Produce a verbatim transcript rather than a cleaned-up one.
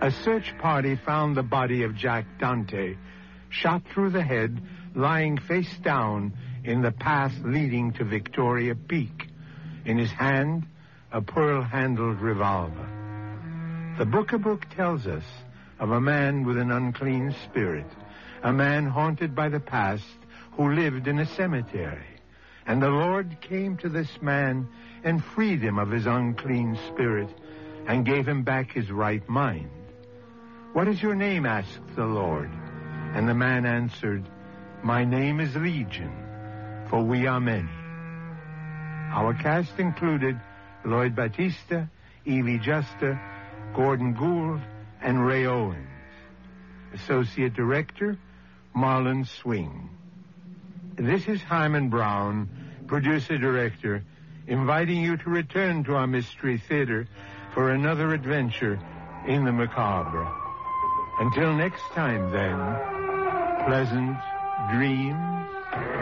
A search party found the body of Jack Dante, shot through the head, lying face down in the path leading to Victoria Peak. In his hand, a pearl-handled revolver. The Booker book tells us of a man with an unclean spirit, a man haunted by the past who lived in a cemetery. And the Lord came to this man and freed him of his unclean spirit and gave him back his right mind. "What is your name?" asked the Lord. And the man answered, "My name is Legion, for we are many." Our cast included Lloyd Battista, Evie Juster, Gordon Gould, and Ray Owens. Associate Director, Marlon Swing. This is Hyman Brown, Producer-Director, inviting you to return to our Mystery Theater for another adventure in the macabre. Until next time, then, pleasant dreams.